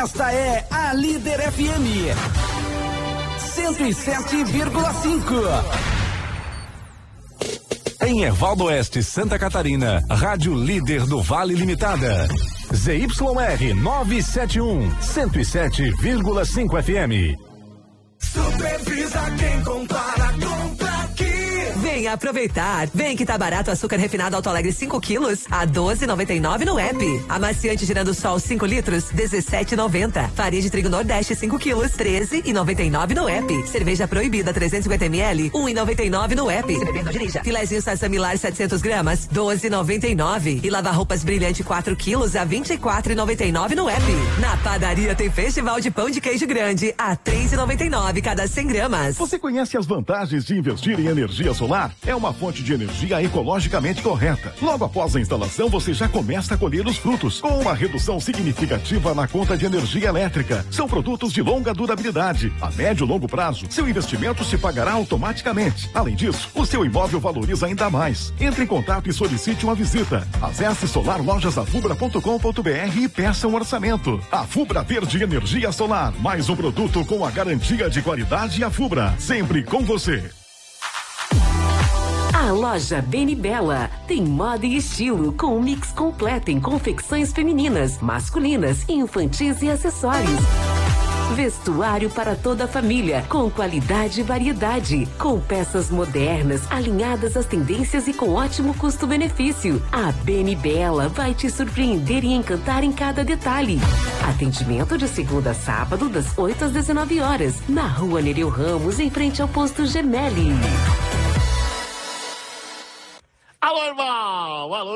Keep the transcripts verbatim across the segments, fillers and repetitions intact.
Esta é a Líder F M cento e sete vírgula cinco. Em Ervaldo Oeste, Santa Catarina, Rádio Líder do Vale Limitada. Z Y R novecentos e setenta e um, cento e sete vírgula cinco F M. Supervisa quem compara, compra aqui. Vem aproveitar. Vem que tá barato o açúcar refinado Alto Alegre cinco quilos a doze e noventa e nove no app. Amaciante Girando Sol cinco litros dezessete e noventa. Farinha de trigo Nordeste cinco quilos treze e noventa e nove no app. Cerveja Proibida trezentos e cinquenta mililitros um e noventa e nove no app. Se beber, não dirija. Filezinho Sassamilar setecentos gramas doze e noventa e nove. E Lava Roupas Brilhante quatro quilos a vinte e quatro e noventa e nove no app. Na padaria tem Festival de Pão de Queijo Grande a três e noventa e nove cada cem gramas. Você conhece as vantagens de investir em energia solar? É uma fonte de energia ecologicamente correta. Logo após a instalação, você já começa a colher os frutos, com uma redução significativa na conta de energia elétrica. São produtos de longa durabilidade. A médio e longo prazo, seu investimento se pagará automaticamente. Além disso, o seu imóvel valoriza ainda mais. Entre em contato e solicite uma visita. Acesse solar lojas afubra ponto com ponto br e peça um orçamento. A Fubra Verde Energia Solar, mais um produto com a garantia de qualidade Afubra, sempre com você. A loja Beni Bella tem moda e estilo com um mix completo em confecções femininas, masculinas, infantis e acessórios. Vestuário para toda a família, com qualidade e variedade, com peças modernas, alinhadas às tendências e com ótimo custo-benefício. A Beni Bella vai te surpreender e encantar em cada detalhe. Atendimento de segunda a sábado, das oito às dezenove horas, na Rua Nereu Ramos, em frente ao posto Gemelli. Alô, irmão! Alô,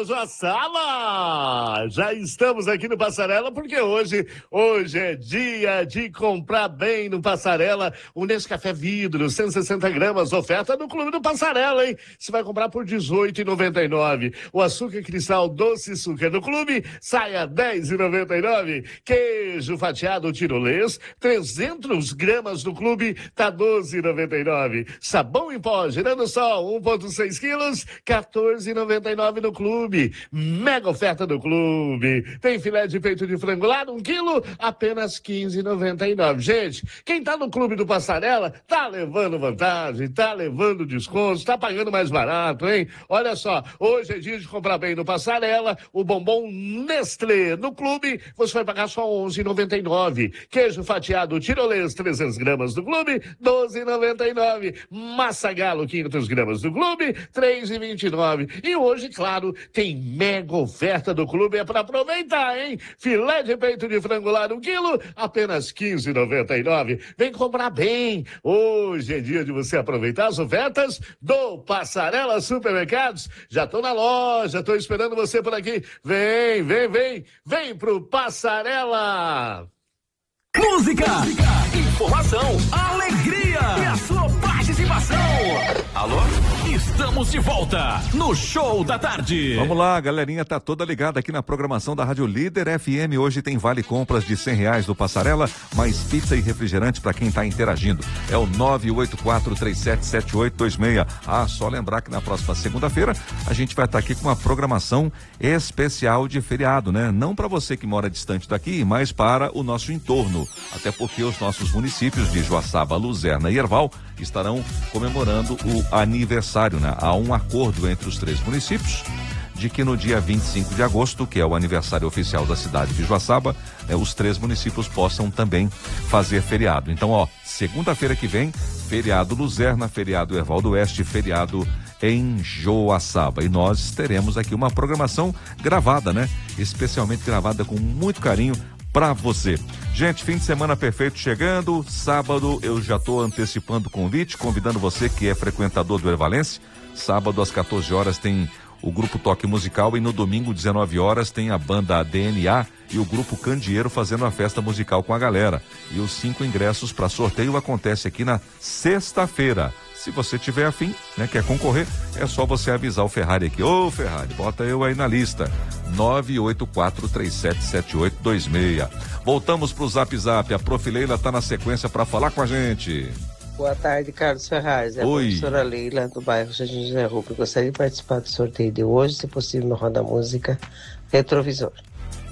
Joaçaba! Já estamos aqui no Passarela porque hoje, hoje é dia de comprar bem no Passarela. O Nescafé Vidro, cento e sessenta gramas, oferta no Clube do Passarela, hein? Você vai comprar por dezoito e noventa e nove. O açúcar cristal doce açúcar no Clube sai a dez e noventa e nove. Queijo fatiado tirolês, trezentas gramas no Clube, tá doze e noventa e nove. Sabão em pó, Girando Sol, um vírgula seis quilos, quatorze e noventa e nove no Clube. Mega oferta do Clube. Tem filé de peito de frango lá, um quilo, apenas quinze e noventa e nove. Gente, quem tá no Clube do Passarela tá levando vantagem, tá levando descontos, tá pagando mais barato, hein? Olha só, hoje é dia de comprar bem no Passarela. O bombom Nestlé no Clube, você vai pagar só onze e noventa e nove. Queijo fatiado tirolês, trezentas gramas do Clube, doze e noventa e nove. Massa Galo, quinhentas gramas do Clube, três e vinte e nove. E hoje, claro, tem mega oferta do Clube, é para aproveitar, hein? Filé de peito de frango lá no quilo, apenas quinze e noventa e nove. Vem comprar bem. Hoje é dia de você aproveitar as ofertas do Passarela Supermercados. Já tô na loja, tô esperando você por aqui. Vem, vem, vem, vem pro Passarela. Música, informação, alegria e a sua participação. Alô? Estamos de volta no Show da Tarde. Vamos lá, a galerinha tá toda ligada aqui na programação da Rádio Líder F M. Hoje tem vale compras de cem reais do Passarela, mais pizza e refrigerante para quem tá interagindo. É o nove oito quatro três sete sete oito dois seis. Ah, só lembrar que na próxima segunda-feira a gente vai estar aqui com uma programação especial de feriado, né? Não para você que mora distante daqui, mas para o nosso entorno. Até porque os nossos municípios de Joaçaba, Luzerna e Erval estarão comemorando o aniversário, né? Há um acordo entre os três municípios de que no dia vinte e cinco de agosto, que é o aniversário oficial da cidade de Joaçaba, né, os três municípios possam também fazer feriado. Então, ó, segunda-feira que vem, feriado Luzerna, feriado Ervaldo Oeste, feriado em Joaçaba. E nós teremos aqui uma programação gravada, né? Especialmente gravada com muito carinho para você. Gente, fim de semana perfeito chegando. Sábado eu já estou antecipando o convite, convidando você que é frequentador do Ervalense. Sábado às quatorze horas tem o grupo Toque Musical e no domingo, dezenove horas, tem a banda D N A e o grupo Candeeiro fazendo uma festa musical com a galera. E os cinco ingressos para sorteio acontece aqui na sexta-feira. Se você tiver afim, né, quer concorrer, é só você avisar o Ferrari aqui. Ô Ferrari, bota eu aí na lista. nove oito quatro três sete sete oito dois seis. Voltamos pro Zap Zap. A Profileila tá na sequência para falar com a gente. Boa tarde, Carlos Ferraz. É a Oi. professora Leila, do bairro Jardim José Rubio. Gostaria de participar do sorteio de hoje, se possível, no Roda Música Retrovisor.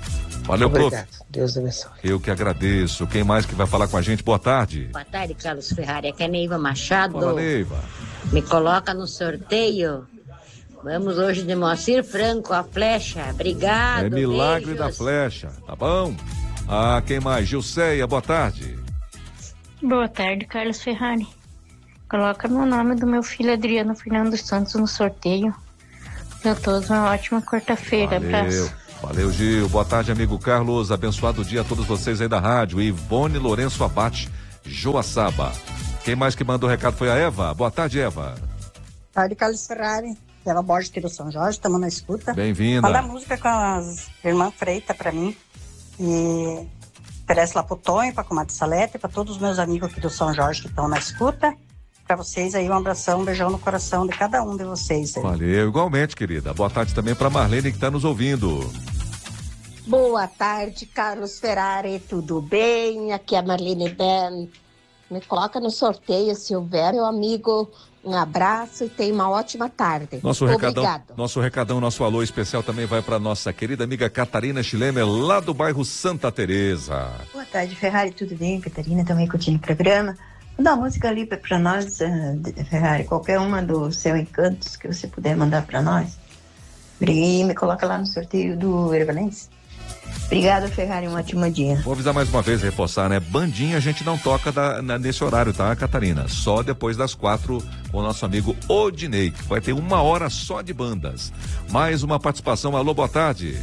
Valeu, Obrigado. prof. Deus abençoe. Eu que agradeço. Quem mais que vai falar com a gente? Boa tarde. Boa tarde, Carlos Ferrari. Aqui é Neiva Machado. Fala, Neiva. Me coloca no sorteio. Vamos hoje de Moacir Franco, a flecha. Obrigado. É milagre beijos. da flecha, tá bom? Ah, quem mais? Gilceia, boa tarde. Boa tarde, Carlos Ferrari. Coloca no nome do meu filho Adriano Fernando Santos no sorteio. Eu todos uma ótima quarta-feira. Valeu. Abraço. Valeu, Gil. Boa tarde, amigo Carlos. Abençoado dia a todos vocês aí da rádio. Ivone Lourenço Abate, Joaçaba. Quem mais que mandou recado foi a Eva. Boa tarde, Eva. Boa tarde, Carlos Ferrari. Ela Borges, Tiro São Jorge, estamos na escuta. Bem-vinda. Manda música com as irmãs Freita pra mim. E oferece lá pro Tonho, pra Comadre Salete, pra todos os meus amigos aqui do São Jorge que estão na escuta. Pra vocês aí, um abração, um beijão no coração de cada um de vocês aí. Valeu, igualmente, querida. Boa tarde também pra Marlene que tá nos ouvindo. Boa tarde, Carlos Ferrari, tudo bem? Aqui é a Marlene Ben. Me coloca no sorteio se houver, meu amigo. Um abraço e tenha uma ótima tarde. Nosso recadão, Obrigado. nosso recadão, nosso alô especial também vai para nossa querida amiga Catarina Schlemmer, lá do bairro Santa Teresa. Boa tarde, Ferrari, tudo bem? Catarina também curtindo o programa. Vou dar uma música ali para nós, uh, Ferrari, qualquer uma dos seus encantos que você puder mandar para nós. E me coloca lá no sorteio do Ervalense. Obrigada, Ferrari, um ótimo dia. Vou avisar mais uma vez, reforçar, né? Bandinha a gente não toca da, na, nesse horário, tá, Catarina? Só depois das quatro com o nosso amigo Odinei, que vai ter uma hora só de bandas. Mais uma participação. Alô, boa tarde.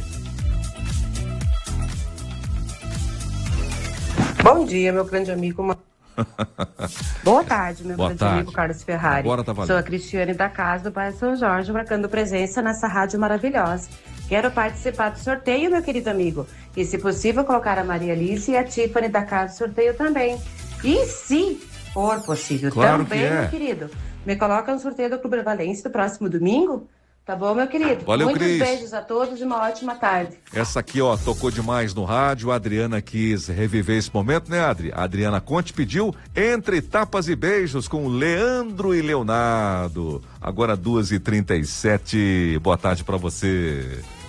Bom dia, meu grande amigo. Boa tarde, meu Boa grande tarde. amigo Carlos Ferrari. Agora tá valendo. Sou a Cristiane da Casa do bairro São Jorge, marcando presença nessa rádio maravilhosa. Quero participar do sorteio, meu querido amigo. E, se possível, colocar a Maria Alice e a Tiffany da Casa do sorteio também. E, se for possível, Claro também, que é. meu querido, me coloca no sorteio do Clube Ervalense do próximo domingo. Tá bom, meu querido? Valeu, Muitos Cris. beijos a todos e uma ótima tarde. Essa aqui, ó, tocou demais no rádio. A Adriana quis reviver esse momento, né, Adri? A Adriana Conte pediu Entre Tapas e Beijos com Leandro e Leonardo. Agora duas e trinta e sete. Boa tarde pra você.